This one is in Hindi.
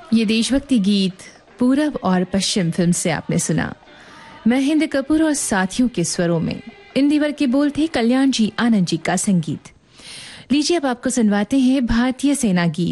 ये देशभक्ति गीत पूरब और पश्चिम फिल्म से आपने सुना। महेंद्र कपूर और साथियों के स्वरों में इन दीवर के बोल थे कल्याण जी आनंद जी का संगीत। लीजिए अब आपको सुनवाते हैं भारतीय सेना गीत।